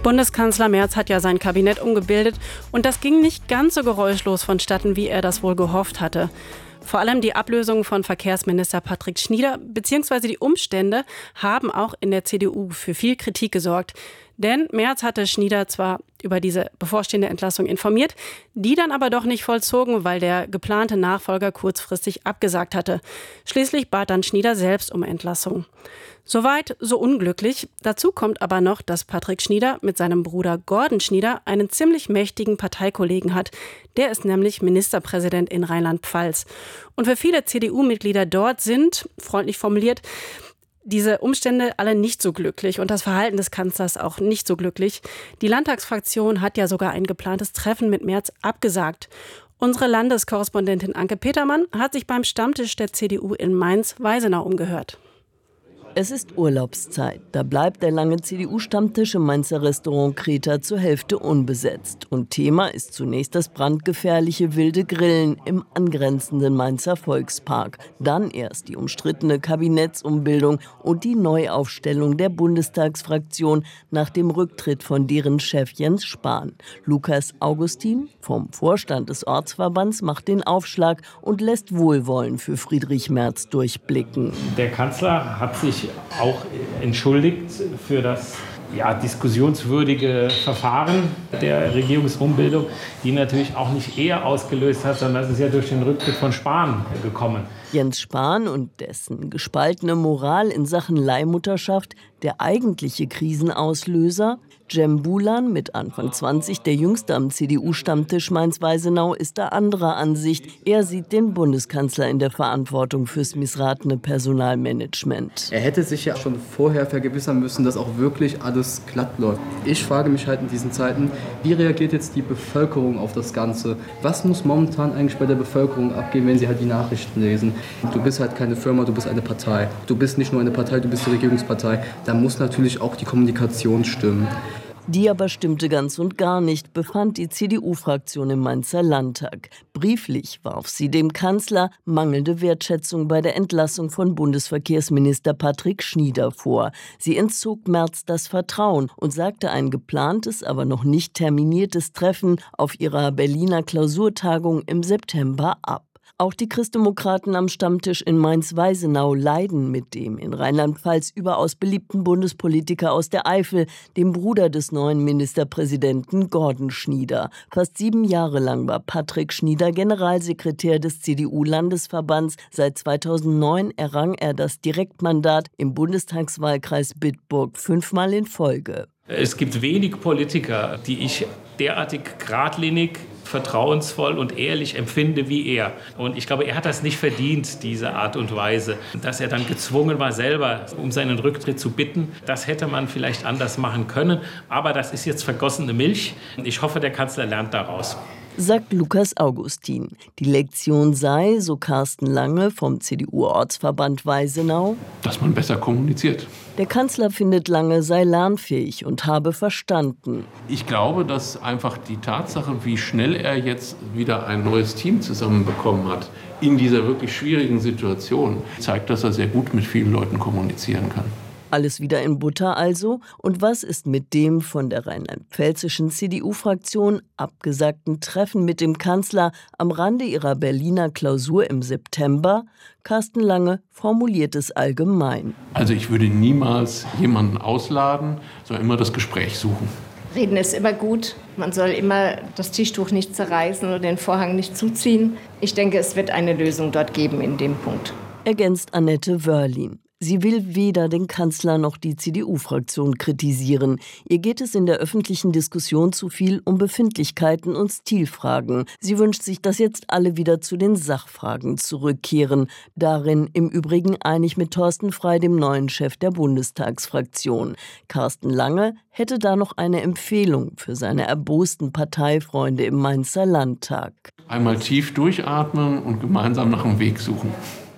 Bundeskanzler Merz hat ja sein Kabinett umgebildet und das ging nicht ganz so geräuschlos vonstatten, wie er das wohl gehofft hatte. Vor allem die Ablösung von Verkehrsminister Patrick Schnieder bzw. die Umstände haben auch in der CDU für viel Kritik gesorgt. Denn Merz hatte Schnieder zwar über diese bevorstehende Entlassung informiert, die dann aber doch nicht vollzogen, weil der geplante Nachfolger kurzfristig abgesagt hatte. Schließlich bat dann Schnieder selbst um Entlassung. Soweit, so unglücklich. Dazu kommt aber noch, dass Patrick Schnieder mit seinem Bruder Gordon Schnieder einen ziemlich mächtigen Parteikollegen hat. Der ist nämlich Ministerpräsident in Rheinland-Pfalz. Und für viele CDU-Mitglieder dort sind, freundlich formuliert, diese Umstände alle nicht so glücklich und das Verhalten des Kanzlers auch nicht so glücklich. Die Landtagsfraktion hat ja sogar ein geplantes Treffen mit Merz abgesagt. Unsere Landeskorrespondentin Anke Petermann hat sich beim Stammtisch der CDU in Mainz-Weisenau umgehört. Es ist Urlaubszeit. Da bleibt der lange CDU-Stammtisch im Mainzer Restaurant Kreta zur Hälfte unbesetzt. Und Thema ist zunächst das brandgefährliche wilde Grillen im angrenzenden Mainzer Volkspark. Dann erst die umstrittene Kabinettsumbildung und die Neuaufstellung der Bundestagsfraktion nach dem Rücktritt von deren Chef Jens Spahn. Lukas Augustin vom Vorstand des Ortsverbands macht den Aufschlag und lässt Wohlwollen für Friedrich Merz durchblicken. Der Kanzler hat sich auch entschuldigt für das diskussionswürdige Verfahren der Regierungsumbildung, die natürlich auch nicht er ausgelöst hat, sondern das ist ja durch den Rücktritt von Spahn gekommen. Jens Spahn und dessen gespaltene Moral in Sachen Leihmutterschaft der eigentliche Krisenauslöser? Cem Bulan, mit Anfang 20, der Jüngste am CDU-Stammtisch Mainz-Weisenau, ist da anderer Ansicht. Er sieht den Bundeskanzler in der Verantwortung fürs missratene Personalmanagement. Er hätte sich ja schon vorher vergewissern müssen, dass auch wirklich alles glatt läuft. Ich frage mich halt in diesen Zeiten, wie reagiert jetzt die Bevölkerung auf das Ganze? Was muss momentan eigentlich bei der Bevölkerung abgehen, wenn sie halt die Nachrichten lesen? Du bist halt keine Firma, du bist eine Partei. Du bist nicht nur eine Partei, du bist die Regierungspartei. Da muss natürlich auch die Kommunikation stimmen. Die aber stimmte ganz und gar nicht, befand die CDU-Fraktion im Mainzer Landtag. Brieflich warf sie dem Kanzler mangelnde Wertschätzung bei der Entlassung von Bundesverkehrsminister Patrick Schnieder vor. Sie entzog Merz das Vertrauen und sagte ein geplantes, aber noch nicht terminiertes Treffen auf ihrer Berliner Klausurtagung im September ab. Auch die Christdemokraten am Stammtisch in Mainz-Weisenau leiden mit dem in Rheinland-Pfalz überaus beliebten Bundespolitiker aus der Eifel, dem Bruder des neuen Ministerpräsidenten Gordon Schnieder. Fast 7 Jahre lang war Patrick Schnieder Generalsekretär des CDU-Landesverbands. Seit 2009 errang er das Direktmandat im Bundestagswahlkreis Bitburg 5-mal in Folge. Es gibt wenig Politiker, die ich derartig geradlinig, vertrauensvoll und ehrlich empfinde wie er. Und ich glaube, er hat das nicht verdient, diese Art und Weise. Dass er dann gezwungen war, selber um seinen Rücktritt zu bitten, das hätte man vielleicht anders machen können. Aber das ist jetzt vergossene Milch. Ich hoffe, der Kanzler lernt daraus. Sagt Lukas Augustin. Die Lektion sei, so Carsten Lange vom CDU-Ortsverband Weisenau, dass man besser kommuniziert. Der Kanzler findet, Lange sei lernfähig und habe verstanden. Ich glaube, dass einfach die Tatsache, wie schnell er jetzt wieder ein neues Team zusammenbekommen hat, in dieser wirklich schwierigen Situation, zeigt, dass er sehr gut mit vielen Leuten kommunizieren kann. Alles wieder in Butter also? Und was ist mit dem von der rheinland-pfälzischen CDU-Fraktion abgesagten Treffen mit dem Kanzler am Rande ihrer Berliner Klausur im September? Carsten Lange formuliert es allgemein. Also ich würde niemals jemanden ausladen, sondern immer das Gespräch suchen. Reden ist immer gut. Man soll immer das Tischtuch nicht zerreißen oder den Vorhang nicht zuziehen. Ich denke, es wird eine Lösung dort geben in dem Punkt. Ergänzt Annette Wörlin. Sie will weder den Kanzler noch die CDU-Fraktion kritisieren. Ihr geht es in der öffentlichen Diskussion zu viel um Befindlichkeiten und Stilfragen. Sie wünscht sich, dass jetzt alle wieder zu den Sachfragen zurückkehren. Darin im Übrigen einig mit Thorsten Frey, dem neuen Chef der Bundestagsfraktion. Carsten Lange hätte da noch eine Empfehlung für seine erbosten Parteifreunde im Mainzer Landtag. Einmal tief durchatmen und gemeinsam nach einem Weg suchen.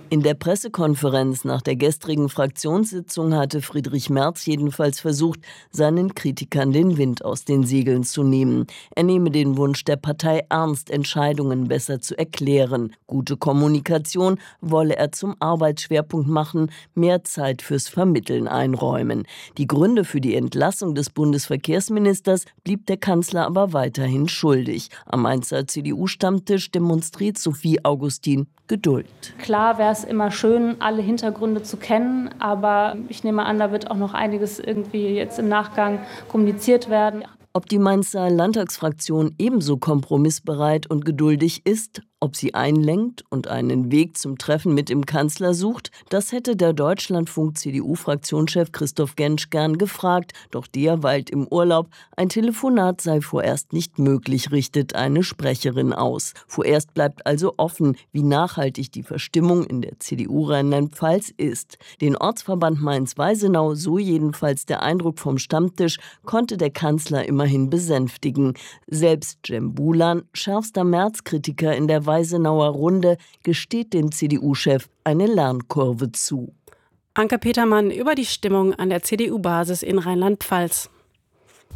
In der Pressekonferenz nach der gestrigen Fraktionssitzung hatte Friedrich Merz jedenfalls versucht, seinen Kritikern den Wind aus den Segeln zu nehmen. Er nehme den Wunsch der Partei ernst, Entscheidungen besser zu erklären. Gute Kommunikation wolle er zum Arbeitsschwerpunkt machen, mehr Zeit fürs Vermitteln einräumen. Die Gründe für die Entlassung des Bundesverkehrsministers blieb der Kanzler aber weiterhin schuldig. Am Mainzer CDU-Stammtisch demonstriert Sophie Augustin Geduld. Klar wäre es immer schön, alle Hintergründe zu kennen, aber ich nehme an, da wird auch noch einiges irgendwie jetzt im Nachgang kommuniziert werden. Ob die Mainzer Landtagsfraktion ebenso kompromissbereit und geduldig ist, ob sie einlenkt und einen Weg zum Treffen mit dem Kanzler sucht, das hätte der Deutschlandfunk-CDU-Fraktionschef Christoph Gentsch gern gefragt. Doch der weilt im Urlaub. Ein Telefonat sei vorerst nicht möglich, richtet eine Sprecherin aus. Vorerst bleibt also offen, wie nachhaltig die Verstimmung in der CDU Rheinland-Pfalz ist. Den Ortsverband Mainz-Weisenau, so jedenfalls der Eindruck vom Stammtisch, konnte der Kanzler immerhin besänftigen. Selbst Cem Bulan, schärfster Merz-Kritiker in der Weisenauer Runde, gesteht dem CDU-Chef eine Lernkurve zu. Anke Petermann über die Stimmung an der CDU-Basis in Rheinland-Pfalz.